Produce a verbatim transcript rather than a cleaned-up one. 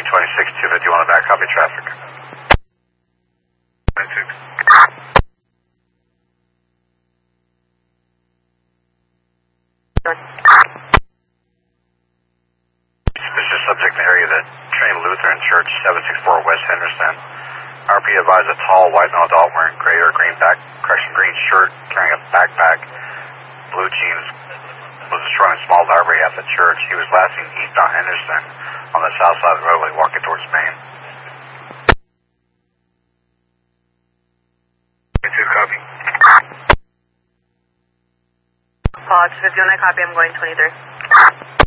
twenty-six, two fifty-one on back, copy traffic. twenty-six. Suspicious subject in the area of the Trinity Lutheran Church, seven sixty-four West Henderson. R P advised a tall, white male adult wearing gray or green back, correction, green shirt, carrying a backpack, blue jeans, was destroying a small library at the church. He was last seen east on Henderson on the south side of the roadway, walking towards Main. twenty-two, copy. Paul, two fifty-one, I copy. I'm going twenty-three.